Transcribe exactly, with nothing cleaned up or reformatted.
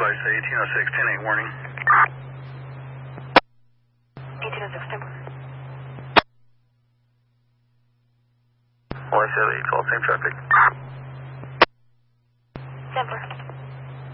advice, eighteen oh six, ten eight warning. eighteen oh six, ten. Well, I said eight twelve, same traffic. Denver.